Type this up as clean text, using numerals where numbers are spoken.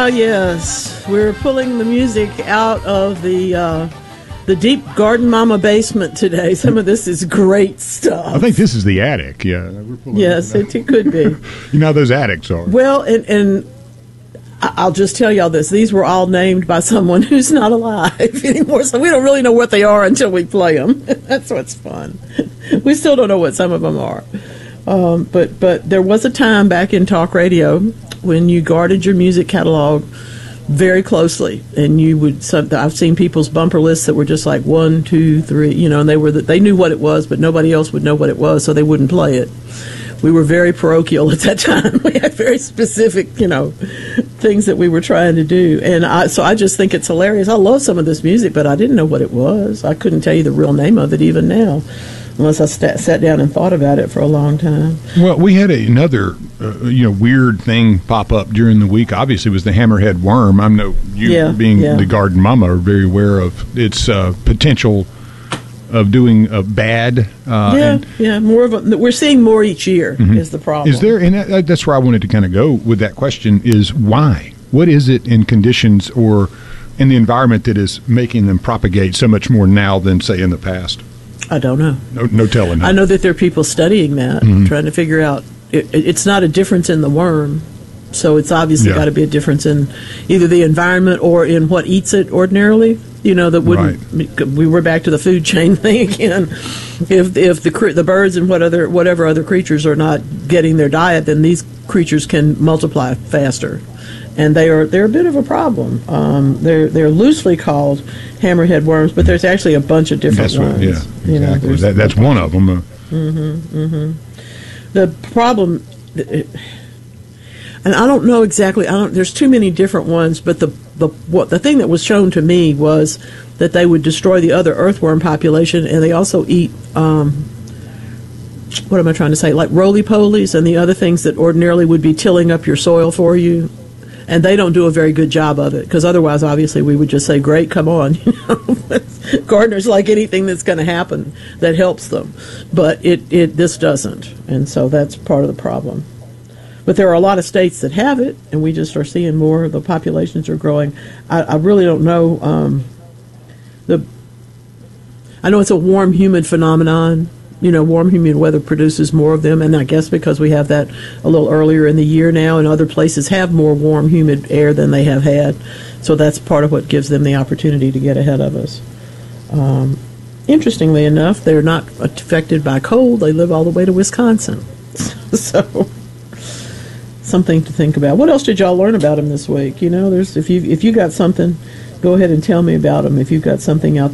yes. We're pulling the music out of the deep Garden Mama basement today. Some of this is great stuff. I think this is the attic. Yeah. We're pulling yes, it could be. You know how those attics are. Well, and I'll just tell y'all this. These were all named by someone who's not alive anymore, so we don't really know what they are until we play them. That's what's fun. We still don't know what some of them are. But there was a time back in talk radio when you guarded your music catalog very closely, and you would. I've seen people's bumper lists that were just like 1, 2, 3, and they knew what it was, but nobody else would know what it was, so they wouldn't play it. We were very parochial at that time. We had very specific, things that we were trying to do, and I just think it's hilarious. I love some of this music, but I didn't know what it was. I couldn't tell you the real name of it even now, unless I sat down and thought about it for a long time. Well, we had another, weird thing pop up during the week. Obviously, it was the hammerhead worm. I know you, being the Garden Mama, are very aware of its potential of doing bad. More of we're seeing more each year is the problem. Is there, and that's where I wanted to kind of go with that question, is why? What is it in conditions or in the environment that is making them propagate so much more now than, say, in the past? I don't know. No telling. I know that there are people studying that, trying to figure out. It's not a difference in the worm, so it's obviously got to be a difference in either the environment or in what eats it ordinarily. That wouldn't. Right. We were back to the food chain thing again. If the birds and whatever other creatures are not getting their diet, then these creatures can multiply faster, and they're a bit of a problem. They're loosely called hammerhead worms, but there's actually a bunch of different ones. Yeah, exactly. That's one of them. The problem, and I don't know exactly. There's too many different ones, but the thing that was shown to me was that they would destroy the other earthworm population, and they also eat. What am I trying to say? Like roly-polies and the other things that ordinarily would be tilling up your soil for you. And they don't do a very good job of it, because otherwise, obviously, we would just say, great, come on. Gardeners like anything that's going to happen that helps them. But this doesn't. And so that's part of the problem. But there are a lot of states that have it, and we just are seeing more. The populations are growing. I really don't know. I know it's a warm, humid phenomenon. Warm, humid weather produces more of them, and I guess because we have that a little earlier in the year now, and other places have more warm, humid air than they have had, so that's part of what gives them the opportunity to get ahead of us. Interestingly enough, they're not affected by cold. They live all the way to Wisconsin, so something to think about. What else did y'all learn about them this week? There's if you got something, go ahead and tell me about them. If you've got something out